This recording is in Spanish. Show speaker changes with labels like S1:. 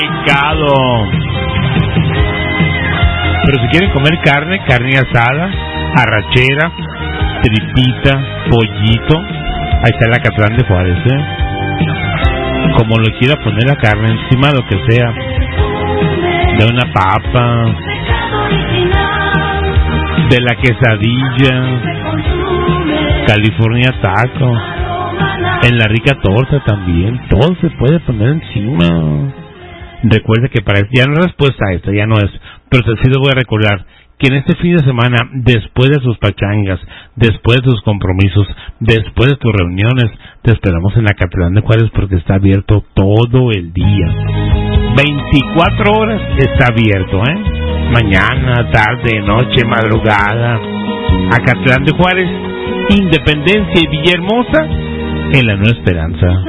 S1: Pecado. Pero si quieren comer carne asada, arrachera, tripita, pollito, ahí está el Acatlán de Juárez, Como lo quiera poner la carne encima, lo que sea, de una papa, de la quesadilla, California Taco, en la rica torta también, todo se puede poner encima. Recuerde que para ya no es respuesta a esta, ya no es, pero sí les voy a recordar que en este fin de semana, después de sus pachangas, después de sus compromisos, después de tus reuniones, te esperamos en la Catedral de Juárez porque está abierto todo el día. 24 horas está abierto, Mañana, tarde, noche, madrugada. Acatlán de Juárez, Independencia y Villahermosa, en la Nueva Esperanza.